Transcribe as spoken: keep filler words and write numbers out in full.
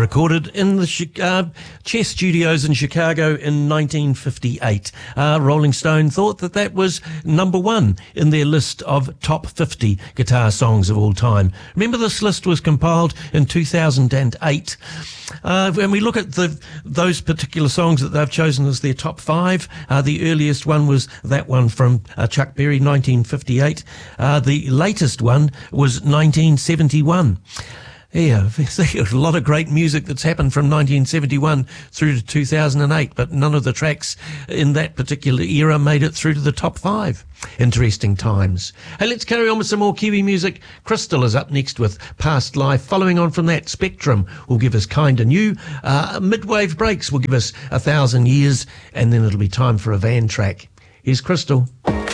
recorded in the uh, Chess Studios in Chicago in nineteen fifty-eight. Uh, Rolling Stone thought that that was number one in their list of top fifty guitar songs of all time. Remember, this list was compiled in two thousand eight. Uh, when we look at the those particular songs that they've chosen as their top five, uh, the earliest one was that one from uh, Chuck Berry, nineteen fifty-eight. Uh, the latest one was nineteen seventy-one. Yeah, there's a lot of great music that's happened from nineteen seventy-one through to two thousand eight, but none of the tracks in that particular era made it through to the top five. Interesting times. Hey, let's carry on with some more Kiwi music. Crystal is up next with Past Life. Following on from that, Spectrum will give us Kinda New. Uh, Midwave Breaks will give us A Thousand Years, and then it'll be time for a van track. Here's Crystal.